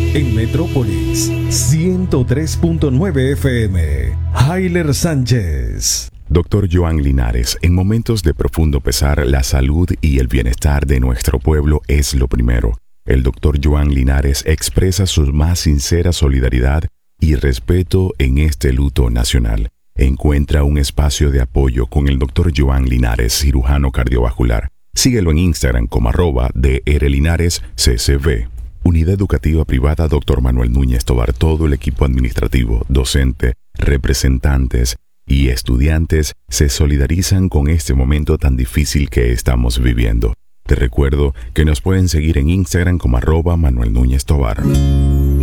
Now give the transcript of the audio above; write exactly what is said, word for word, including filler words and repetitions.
En Metrópolis ciento tres punto nueve F M. Hayler Sánchez. Doctor Joan Linares, en momentos de profundo pesar, la salud y el bienestar de nuestro pueblo es lo primero. El doctor Joan Linares expresa su más sincera solidaridad y respeto en este luto nacional. Encuentra un espacio de apoyo con el doctor Joan Linares, cirujano cardiovascular. Síguelo en Instagram como arroba drlinaresccb. Unidad Educativa Privada doctor Manuel Núñez Tobar. Todo el equipo administrativo, docente, representantes y estudiantes se solidarizan con este momento tan difícil que estamos viviendo. Te recuerdo que nos pueden seguir en Instagram como arroba Manuel Núñez Tobar.